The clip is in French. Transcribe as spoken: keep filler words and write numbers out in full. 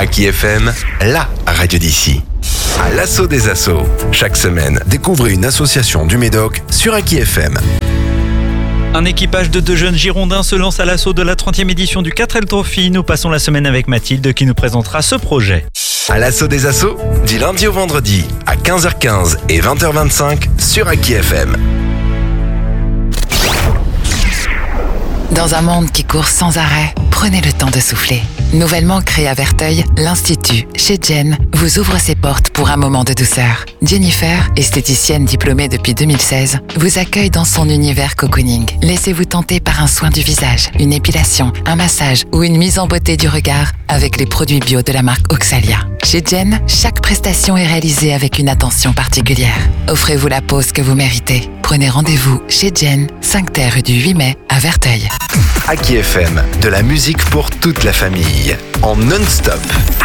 Aki F M, la radio d'ici. À l'assaut des assos. Chaque semaine, découvrez une association du Médoc sur Aki F M. Un équipage de deux jeunes Girondins se lance à l'assaut de la trentième édition du quatre L Trophy. Nous passons la semaine avec Mathilde qui nous présentera ce projet. À l'assaut des assos, du lundi au vendredi, à quinze heures quinze et vingt heures vingt-cinq sur Aki F M. Dans un monde qui court sans arrêt, prenez le temps de souffler. Nouvellement créé à Verteuil, l'Institut, chez Jen, vous ouvre ses portes pour un moment de douceur. Jennifer, esthéticienne diplômée depuis deux mille seize, vous accueille dans son univers cocooning. Laissez-vous tenter par un soin du visage, une épilation, un massage ou une mise en beauté du regard avec les produits bio de la marque Oxalia. Chez Jen, chaque prestation est réalisée avec une attention particulière. Offrez-vous la pause que vous méritez. Prenez rendez-vous chez Jen, cinq T rue du huit mai à Verteuil. Aki F M, de la musique pour toute la famille, en non-stop.